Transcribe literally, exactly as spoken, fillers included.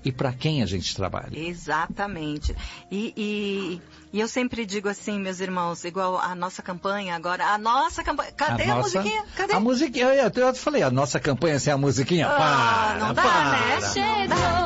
e para quem a gente trabalha. Exatamente. E, e, e eu sempre digo assim, meus irmãos, igual a nossa campanha agora, a nossa campanha, cadê a, a nossa, musiquinha? Cadê? A musiquinha, eu, eu falei, a nossa campanha sem a musiquinha, ah, para, não dá, para. né? Chegou.